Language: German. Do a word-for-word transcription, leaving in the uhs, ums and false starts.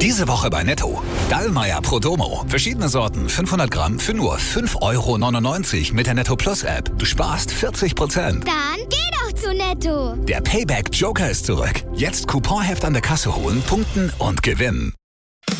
Diese Woche bei Netto. Dallmayr Prodomo. Verschiedene Sorten, fünfhundert Gramm für nur fünf Euro neunundneunzig mit der Netto Plus App. Du sparst vierzig Prozent. Dann geh doch zu Netto. Der Payback Joker ist zurück. Jetzt Couponheft an der Kasse holen, punkten und gewinnen.